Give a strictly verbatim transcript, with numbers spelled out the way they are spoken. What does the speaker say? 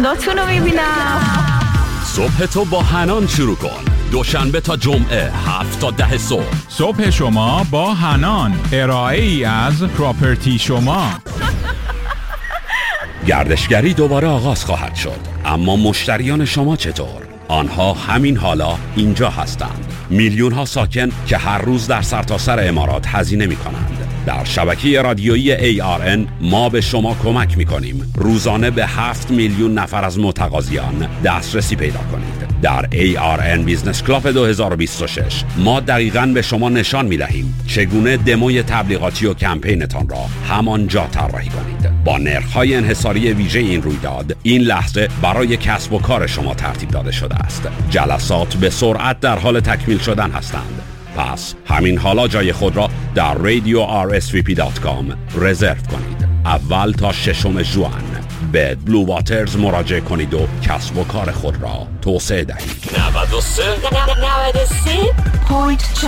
صداتون رو میبینم. صبح تو با حنان شروع کن. دوشنبه تا جمعه هفت تا ده صبح. صبح شما با حنان، ارائه ای از پراپرتی شما. گردشگری دوباره آغاز خواهد شد، اما مشتریان شما چطور؟ آنها همین حالا اینجا هستند. میلیون ها ساکن که هر روز در سرتاسر امارات هزینه می کنند. در شبکه رادیویی ای آر ان ما به شما کمک می کنیم روزانه به هفت میلیون نفر از متقاضیان دسترسی پیدا کنید. در ای آر ان بیزنس کلاب دو هزار و بیست و شش ما دقیقاً به شما نشان می دهیم چگونه دموی تبلیغاتی و کمپینتان را همانجا طراحی کنید. با نرخ‌های انحصاری ویژه این رویداد این لحظه برای کسب و کار شما ترتیب داده شده است. جلسات به سرعت در حال تکمیل شدن هستند. پس همین حالا جای خود را در رادیو آر اس وی پی دات کام رزرو کنید. اول تا ششم ژوئن به بلو واترز مراجعه کنید و کسب و کار خود را توسعه دهید. نود و سه